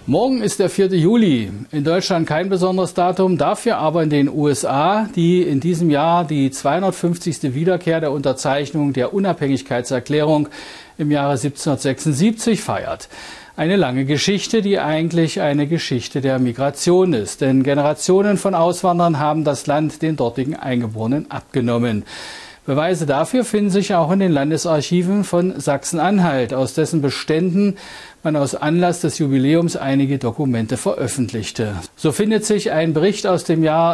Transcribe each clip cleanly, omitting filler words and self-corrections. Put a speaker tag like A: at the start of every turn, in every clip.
A: Morgen ist der 4. Juli. In Deutschland kein besonderes Datum, dafür aber in den USA, die in diesem Jahr die 250. Wiederkehr der Unterzeichnung der Unabhängigkeitserklärung im Jahre 1776 feiert. Eine lange Geschichte, die eigentlich eine Geschichte der Migration ist. Denn Generationen von Auswanderern haben das Land den dortigen Eingeborenen abgenommen. Beweise dafür finden sich auch in den Landesarchiven von Sachsen-Anhalt, aus dessen Beständen man aus Anlass des Jubiläums einige Dokumente veröffentlichte. So findet sich ein Bericht aus dem Jahr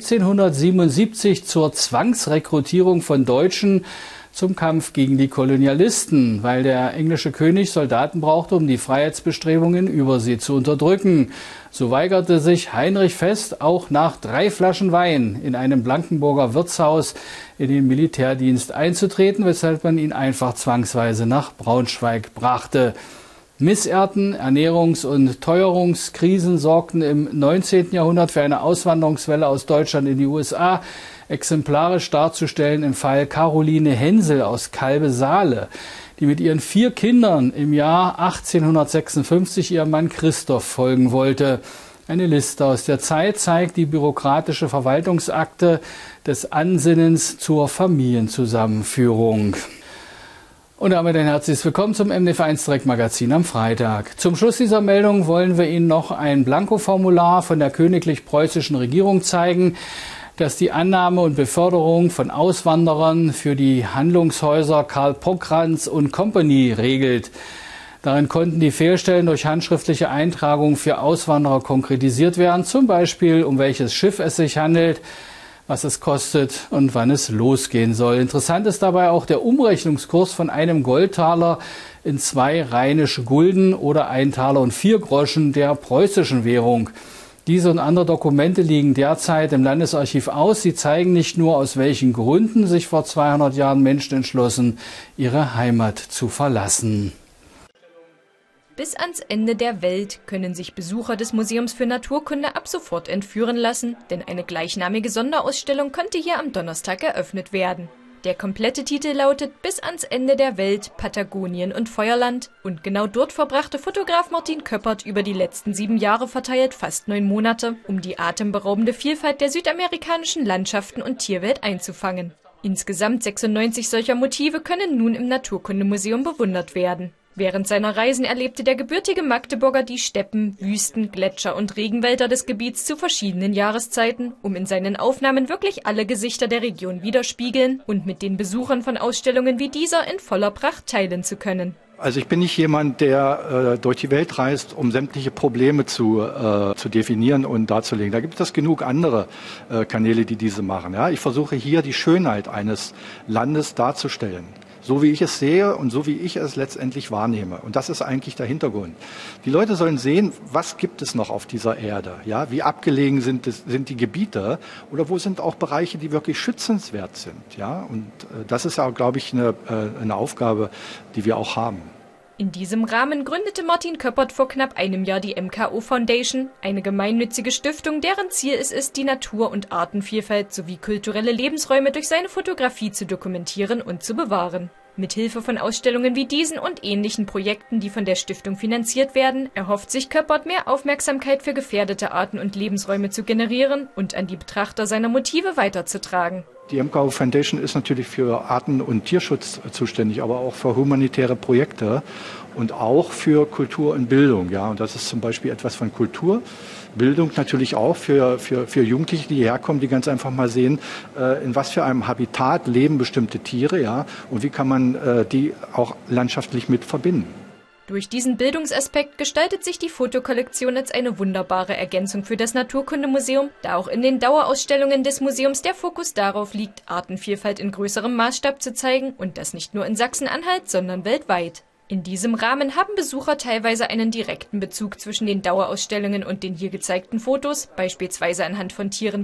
A: 1777 zur Zwangsrekrutierung von Deutschen zum Kampf gegen die Kolonialisten, weil der englische König Soldaten brauchte, um die Freiheitsbestrebungen über sie zu unterdrücken. So weigerte sich Heinrich Fest auch nach 3 Flaschen Wein in einem Blankenburger Wirtshaus in den Militärdienst einzutreten, weshalb man ihn einfach zwangsweise nach Braunschweig brachte. Missernten, Ernährungs- und Teuerungskrisen sorgten im 19. Jahrhundert für eine Auswanderungswelle aus Deutschland in die USA. Exemplarisch darzustellen im Fall Caroline Hensel aus Kalbe-Saale, die mit ihren 4 Kindern im Jahr 1856 ihrem Mann Christoph folgen wollte. Eine Liste aus der Zeit zeigt die bürokratische Verwaltungsakte des Ansinnens zur Familienzusammenführung. Und damit ein herzliches Willkommen zum MDF1 Direktmagazin am Freitag. Zum Schluss dieser Meldung wollen wir Ihnen noch ein Blankoformular von der königlich-preußischen Regierung zeigen, das die Annahme und Beförderung von Auswanderern für die Handlungshäuser Karl Pokrantz und Company regelt. Darin konnten die Fehlstellen durch handschriftliche Eintragung für Auswanderer konkretisiert werden, zum Beispiel um welches Schiff es sich handelt, was es kostet und wann es losgehen soll. Interessant ist dabei auch der Umrechnungskurs von einem Goldtaler in 2 rheinische Gulden oder 1 Taler und 4 Groschen der preußischen Währung. Diese und andere Dokumente liegen derzeit im Landesarchiv aus. Sie zeigen nicht nur, aus welchen Gründen sich vor 200 Jahren Menschen entschlossen, ihre Heimat zu verlassen.
B: Bis ans Ende der Welt können sich Besucher des Museums für Naturkunde ab sofort entführen lassen, denn eine gleichnamige Sonderausstellung konnte hier am Donnerstag eröffnet werden. Der komplette Titel lautet Bis ans Ende der Welt, Patagonien und Feuerland, und genau dort verbrachte Fotograf Martin Köppert über die letzten 7 Jahre verteilt fast 9 Monate, um die atemberaubende Vielfalt der südamerikanischen Landschaften und Tierwelt einzufangen. Insgesamt 96 solcher Motive können nun im Naturkundemuseum bewundert werden. Während seiner Reisen erlebte der gebürtige Magdeburger die Steppen, Wüsten, Gletscher und Regenwälder des Gebiets zu verschiedenen Jahreszeiten, um in seinen Aufnahmen wirklich alle Gesichter der Region widerspiegeln und mit den Besuchern von Ausstellungen wie dieser in voller Pracht teilen zu können.
C: Also ich bin nicht jemand, der durch die Welt reist, um sämtliche Probleme zu definieren und darzulegen. Da gibt es genug andere Kanäle, die diese machen. Ja? Ich versuche hier die Schönheit eines Landes darzustellen. So wie ich es sehe und so wie ich es letztendlich wahrnehme. Und das ist eigentlich der Hintergrund. Die Leute sollen sehen, was gibt es noch auf dieser Erde? Ja, wie abgelegen sind die Gebiete oder wo sind auch Bereiche, die wirklich schützenswert sind? Ja, und das ist ja, glaube ich, eine Aufgabe, die wir auch haben.
B: In diesem Rahmen gründete Martin Köppert vor knapp einem Jahr die MKO Foundation, eine gemeinnützige Stiftung, deren Ziel es ist, die Natur- und Artenvielfalt sowie kulturelle Lebensräume durch seine Fotografie zu dokumentieren und zu bewahren. Mithilfe von Ausstellungen wie diesen und ähnlichen Projekten, die von der Stiftung finanziert werden, erhofft sich Köppert, mehr Aufmerksamkeit für gefährdete Arten und Lebensräume zu generieren und an die Betrachter seiner Motive weiterzutragen.
C: Die MKO Foundation ist natürlich für Arten- und Tierschutz zuständig, aber auch für humanitäre Projekte und auch für Kultur und Bildung. Ja, und das ist zum Beispiel etwas von Kultur. Bildung natürlich auch für Jugendliche, die hierher kommen, die ganz einfach mal sehen, in was für einem Habitat leben bestimmte Tiere, ja, und wie kann man die auch landschaftlich mit verbinden.
B: Durch diesen Bildungsaspekt gestaltet sich die Fotokollektion als eine wunderbare Ergänzung für das Naturkundemuseum, da auch in den Dauerausstellungen des Museums der Fokus darauf liegt, Artenvielfalt in größerem Maßstab zu zeigen, und das nicht nur in Sachsen-Anhalt, sondern weltweit. In diesem Rahmen haben Besucher teilweise einen direkten Bezug zwischen den Dauerausstellungen und den hier gezeigten Fotos, beispielsweise anhand von Tieren